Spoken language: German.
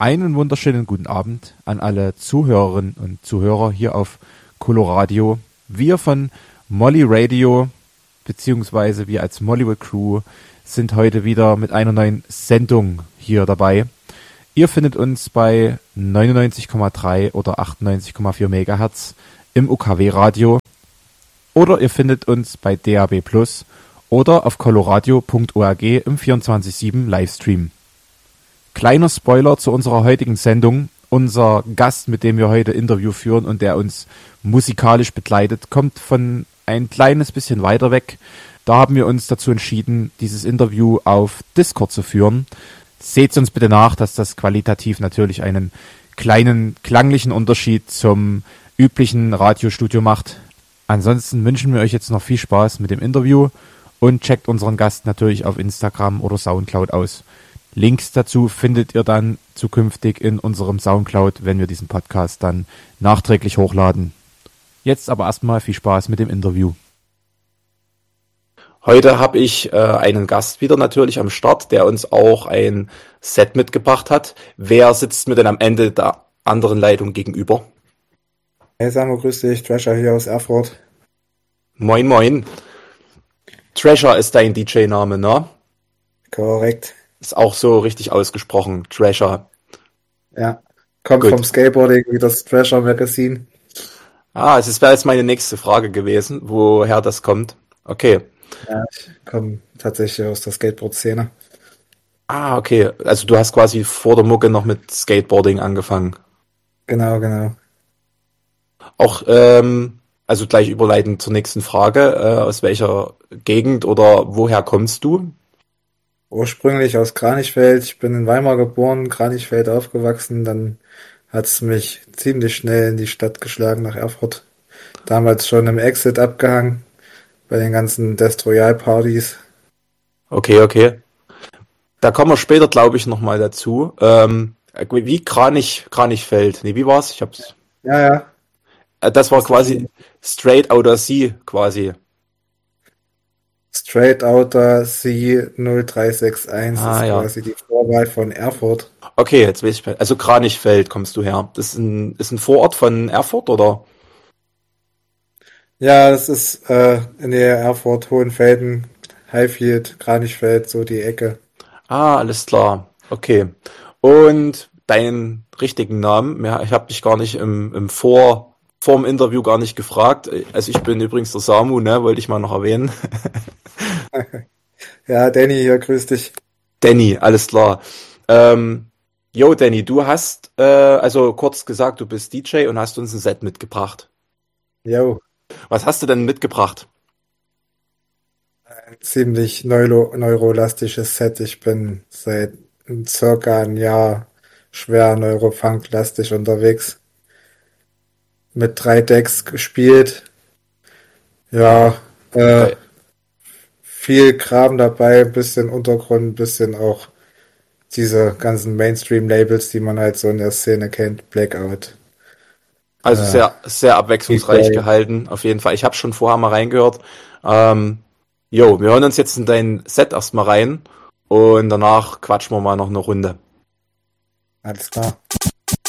Einen wunderschönen guten Abend an alle Zuhörerinnen und Zuhörer hier auf Coloradio. Wir von Molly Radio, beziehungsweise wir als Mollywood Crew, sind heute wieder mit einer neuen Sendung hier dabei. Ihr findet uns bei 99,3 oder 98,4 Megahertz im UKW-Radio oder ihr findet uns bei DAB+ oder auf coloradio.org im 24/7 Livestream. Kleiner Spoiler zu unserer heutigen Sendung. Unser Gast, mit dem wir heute Interview führen und der uns musikalisch begleitet, kommt von ein kleines bisschen weiter weg. Da haben wir uns dazu entschieden, dieses Interview auf Discord zu führen. Seht uns bitte nach, dass das qualitativ natürlich einen kleinen klanglichen Unterschied zum üblichen Radiostudio macht. Ansonsten wünschen wir euch jetzt noch viel Spaß mit dem Interview und checkt unseren Gast natürlich auf Instagram oder Soundcloud aus. Links dazu findet ihr dann zukünftig in unserem Soundcloud, wenn wir diesen Podcast dann nachträglich hochladen. Jetzt aber erstmal viel Spaß mit dem Interview. Heute habe ich einen Gast wieder natürlich am Start, der uns auch ein Set mitgebracht hat. Wer sitzt mir denn am Ende der anderen Leitung gegenüber? Hey Samu, grüß dich, Thrasher hier aus Erfurt. Moin moin. Thrasher ist dein DJ-Name, ne? Korrekt. Ist auch so richtig ausgesprochen, Thrasher. Ja, kommt vom Skateboarding wie das Thrasher Magazine. Es wäre jetzt meine nächste Frage gewesen, woher das kommt. Okay. Ja, ich komme tatsächlich aus der Skateboard-Szene. Okay. Also du hast quasi vor der Mucke noch mit Skateboarding angefangen. Genau. Auch, also gleich überleitend zur nächsten Frage. Aus welcher Gegend oder woher kommst du? Ursprünglich aus Kranichfeld. Ich bin in Weimar geboren, Kranichfeld aufgewachsen. Dann hat es mich ziemlich schnell in die Stadt geschlagen, nach Erfurt. Damals schon im Exit abgehangen, bei den ganzen Destroyal-Partys. Okay. Da kommen wir später, glaube ich, nochmal dazu. Wie Kranichfeld? Nee, wie war's? Ich hab's. Ja. Das war quasi Straight Outta Sea, quasi. Straight Outta Sea 0361 ist quasi die Vorwahl von Erfurt. Okay, jetzt weiß ich. Also Kranichfeld kommst du her. Das ist ein Vorort von Erfurt, oder? Ja, das ist in der Erfurt, Hohenfelden, Highfield, Kranichfeld, so die Ecke. Alles klar. Okay. Und deinen richtigen Namen? Ja, ich habe dich gar nicht vorm Interview gar nicht gefragt. Also ich bin übrigens der Samu, ne? Wollte ich mal noch erwähnen. Ja, Danny hier, grüß dich. Danny, alles klar. Danny, du hast, also kurz gesagt, du bist DJ und hast uns ein Set mitgebracht. Jo. Was hast du denn mitgebracht? Ein ziemlich neurolastisches Set. Ich bin seit circa ein Jahr schwer Neurofunk-lastig unterwegs. Mit 3 Decks gespielt. Ja, Okay. viel Kram dabei, bisschen Untergrund, bisschen auch diese ganzen Mainstream-Labels, die man halt so in der Szene kennt. Blackout. Also sehr abwechslungsreich gehalten, auf jeden Fall. Ich habe schon vorher mal reingehört. Wir hören uns jetzt in dein Set erstmal rein und danach quatschen wir mal noch eine Runde. Alles klar.